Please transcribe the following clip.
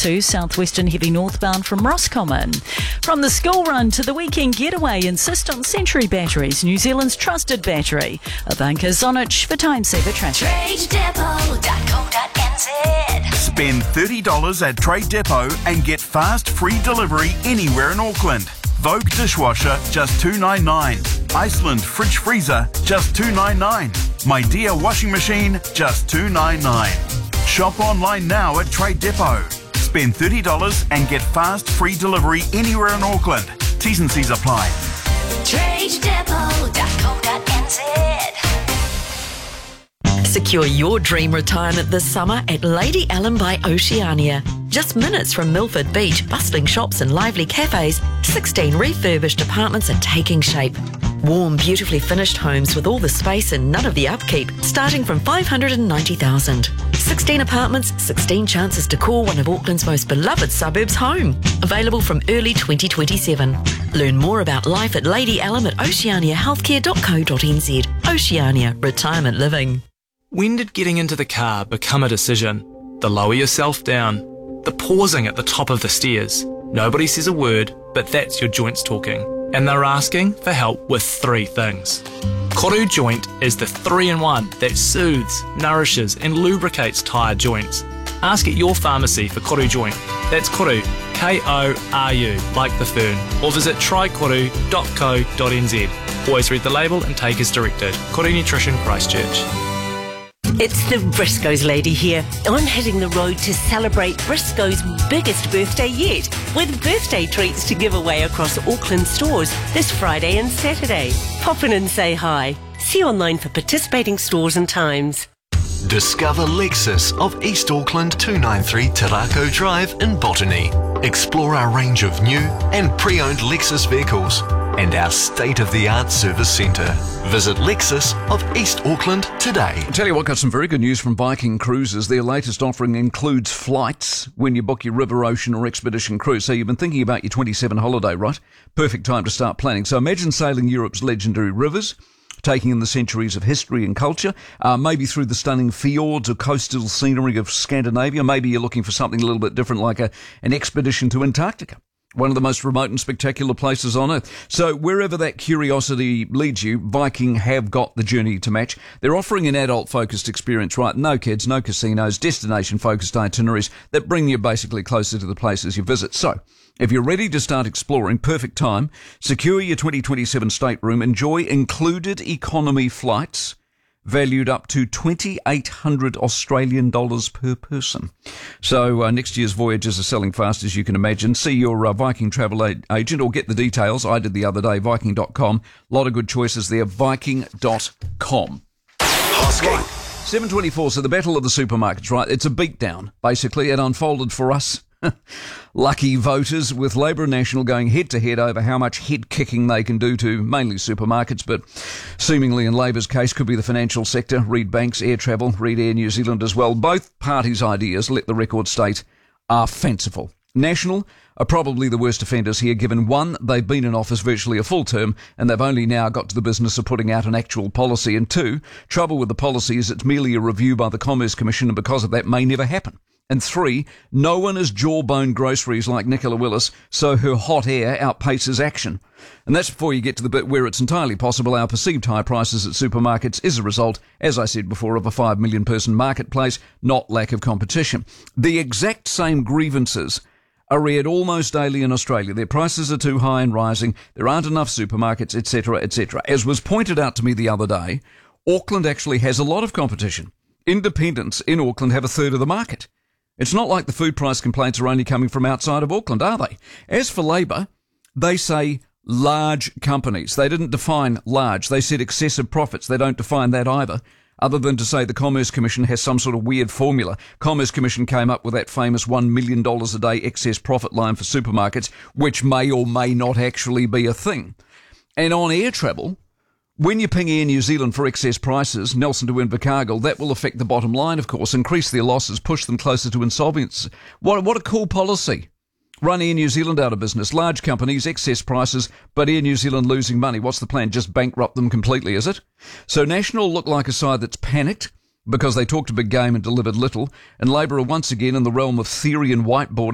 M2 southwestern heavy northbound from Roscommon. From the school run to the weekend getaway, insist on Century Batteries, New Zealand's trusted battery. Ivanka Zonich for Time Saver Traffic. TradeDepot.co.nz. Spend $30 at Trade Depot and get fast free delivery anywhere in Auckland. Vogue dishwasher, just $2.99. Iceland fridge freezer, just $2.99. My Dear washing machine, just $2.99. Shop online now at Trade Depot. Spend $30 and get fast free delivery anywhere in Auckland. T's and C's apply. TradeDepot.co.nz. Secure your dream retirement this summer at Lady Ellen by Oceania. Just minutes from Milford Beach, bustling shops and lively cafes, 16 refurbished apartments are taking shape. Warm, beautifully finished homes with all the space and none of the upkeep, starting from $590,000. 16 apartments, 16 chances to call one of Auckland's most beloved suburbs home. Available from early 2027. Learn more about life at Lady Ellen at oceaniahealthcare.co.nz. Oceania Retirement Living. When did getting into the car become a decision? The lower yourself down, the pausing at the top of the stairs. Nobody says a word, but that's your joints talking. And they're asking for help with 3 things. Koru Joint is the 3-in-1 that soothes, nourishes and lubricates tired joints. Ask at your pharmacy for Koru Joint. That's Koru, K-O-R-U, like the fern. Or visit trykoru.co.nz. Always read the label and take as directed. Koru Nutrition, Christchurch. It's the Briscoes lady here. I'm heading the road to celebrate Briscoes' biggest birthday yet, with birthday treats to give away across Auckland stores this Friday and Saturday. Pop in and say hi. See you online for participating stores and times. Discover Lexus of East Auckland 293 Tarako Drive in Botany. Explore our range of new and pre-owned Lexus vehicles and our state-of-the-art service centre. Visit Lexus of East Auckland today. I'll tell you what, got some very good news from Viking Cruises. Their latest offering includes flights when you book your river, ocean or expedition cruise. So you've been thinking about your 27 holiday, right? Perfect time to start planning. So imagine sailing Europe's legendary rivers, taking in the centuries of history and culture, maybe through the stunning fjords or coastal scenery of Scandinavia. Maybe you're looking for something a little bit different, like an expedition to Antarctica, one of the most remote and spectacular places on Earth. So wherever that curiosity leads you, Viking have got the journey to match. They're offering an adult-focused experience, right? No kids, no casinos, destination-focused itineraries that bring you basically closer to the places you visit. So if you're ready to start exploring, perfect time. Secure your 2027 stateroom. Enjoy included economy flights valued up to 2,800 Australian dollars per person. So next year's voyages are selling fast, as you can imagine. See your Viking travel agent or get the details. I did the other day, Viking.com. A lot of good choices there, Viking.com. Right, 7:24, so the battle of the supermarkets, right? It's a beatdown, basically. It unfolded for us lucky voters, with Labor and National going head-to-head over how much head-kicking they can do to mainly supermarkets, but seemingly in Labor's case could be the financial sector, read banks, air travel, read Air New Zealand as well. Both parties' ideas, let the record state, are fanciful. National are probably the worst offenders here, given one, they've been in office virtually a full term and they've only now got to the business of putting out an actual policy, and two, trouble with the policy is it's merely a review by the Commerce Commission and because of that may never happen. And three, no one is jawbone groceries like Nicola Willis, so her hot air outpaces action. And that's before you get to the bit where it's entirely possible our perceived high prices at supermarkets is a result, as I said before, of a 5 million person marketplace, not lack of competition. The exact same grievances are read almost daily in Australia. Their prices are too high and rising, there aren't enough supermarkets, etc., etc. As was pointed out to me the other day, Auckland actually has a lot of competition. Independents in Auckland have a third of the market. It's not like the food price complaints are only coming from outside of Auckland, are they? As for Labor, they say large companies. They didn't define large. They said excessive profits. They don't define that either, other than to say the Commerce Commission has some sort of weird formula. Commerce Commission came up with that famous $1 million a day excess profit line for supermarkets, which may or may not actually be a thing. And on air travel, when you ping Air New Zealand for excess prices, Nelson to Invercargill, that will affect the bottom line, of course, increase their losses, push them closer to insolvency. What a cool policy. Run Air New Zealand out of business. Large companies, excess prices, but Air New Zealand losing money. What's the plan? Just bankrupt them completely, is it? So National look like a side that's panicked because they talked a big game and delivered little, and Labor are once again in the realm of theory and whiteboarding.